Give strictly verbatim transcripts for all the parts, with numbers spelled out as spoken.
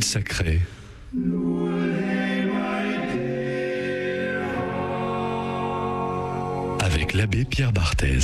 sacrée. Avec l'abbé Pierre Barthez.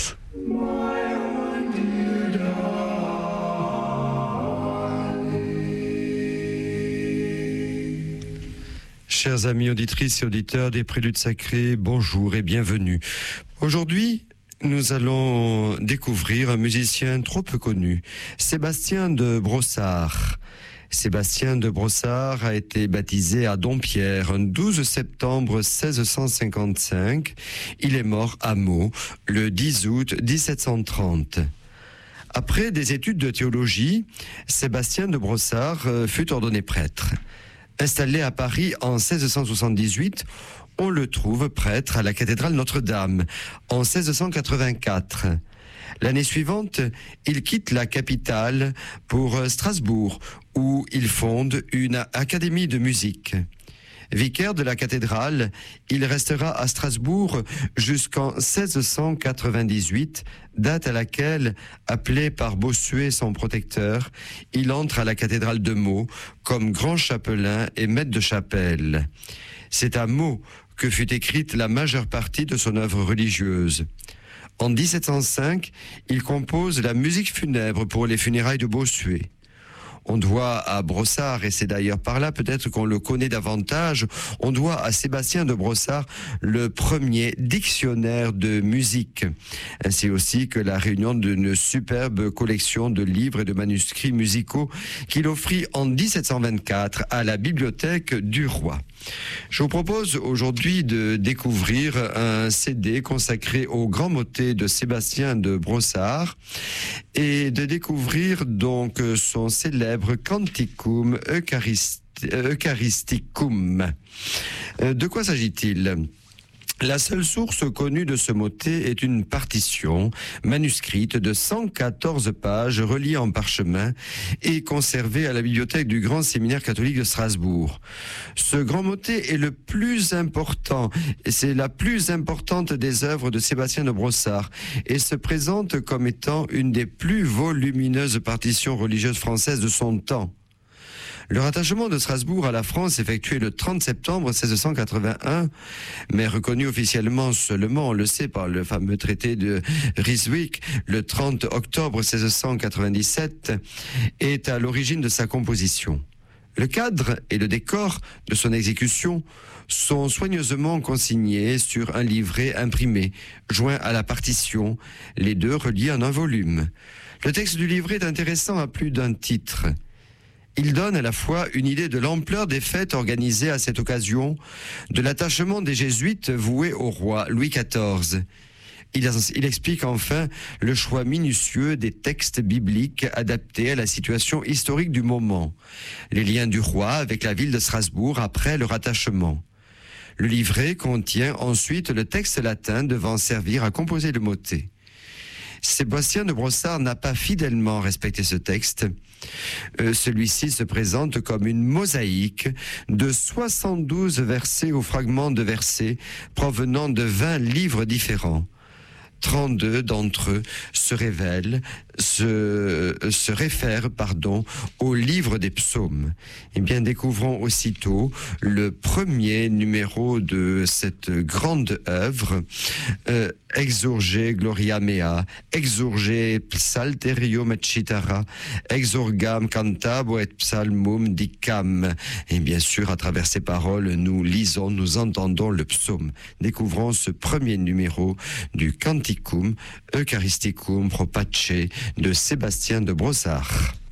Chers amis auditrices et auditeurs des Préludes Sacrés, bonjour et bienvenue. Aujourd'hui, nous allons découvrir un musicien trop peu connu, Sébastien de Brossard. Sébastien de Brossard a été baptisé à Dompierre un douze septembre seize cent cinquante-cinq. Il est mort à Meaux le dix août dix-sept cent trente. Après des études de théologie, Sébastien de Brossard fut ordonné prêtre. Installé à Paris en seize cent soixante-dix-huit, on le trouve prêtre à la cathédrale Notre-Dame en seize cent quatre-vingt-quatre. L'année suivante, il quitte la capitale pour Strasbourg, où il fonde une académie de musique. Vicaire de la cathédrale, il restera à Strasbourg jusqu'en seize cent quatre-vingt-dix-huit, date à laquelle, appelé par Bossuet son protecteur, il entre à la cathédrale de Meaux comme grand chapelain et maître de chapelle. C'est à Meaux que fut écrite la majeure partie de son œuvre religieuse. En dix-sept cent cinq, il compose la musique funèbre pour les funérailles de Bossuet. On doit à Brossard, et c'est d'ailleurs par là peut-être qu'on le connaît davantage, on doit à Sébastien de Brossard le premier dictionnaire de musique, ainsi aussi que la réunion d'une superbe collection de livres et de manuscrits musicaux qu'il offrit en dix-sept cent vingt-quatre à la bibliothèque du roi. Je vous propose aujourd'hui de découvrir un C D consacré au grand motet de Sébastien de Brossard et de découvrir donc son célèbre Canticum Eucharisticum. De quoi s'agit-il ? La seule source connue de ce motet est une partition manuscrite de cent quatorze pages reliée en parchemin et conservée à la bibliothèque du Grand Séminaire catholique de Strasbourg. Ce grand motet est le plus important, et c'est la plus importante des œuvres de Sébastien de Brossard et se présente comme étant une des plus volumineuses partitions religieuses françaises de son temps. Le rattachement de Strasbourg à la France effectué le trente septembre seize cent quatre-vingt-un, mais reconnu officiellement seulement, on le sait, par le fameux traité de Ryswick, le trente octobre seize cent quatre-vingt-dix-sept, est à l'origine de sa composition. Le cadre et le décor de son exécution sont soigneusement consignés sur un livret imprimé, joint à la partition, les deux reliés en un volume. Le texte du livret est intéressant à plus d'un titre. Il donne à la fois une idée de l'ampleur des fêtes organisées à cette occasion, de l'attachement des jésuites voués au roi Louis quatorze. Il, il explique enfin le choix minutieux des textes bibliques adaptés à la situation historique du moment, les liens du roi avec la ville de Strasbourg après le rattachement. Le livret contient ensuite le texte latin devant servir à composer le motet. Sébastien de Brossard n'a pas fidèlement respecté ce texte. Euh, celui-ci se présente comme une mosaïque de soixante-douze versets ou fragments de versets provenant de vingt livres différents. trente-deux d'entre eux se révèlent, se, se réfèrent, pardon, au livre des psaumes. Eh bien, découvrons aussitôt le premier numéro de cette grande œuvre, euh, Exurge Gloria Mea, Exurge Psalterium et Citara, Exurgam Cantabo et Psalmum Dicam. Et bien sûr, à travers ces paroles, nous lisons, nous entendons le psaume. Découvrons ce premier numéro du Canticum Eucharisticum Pro Pace de Sébastien de Brossard.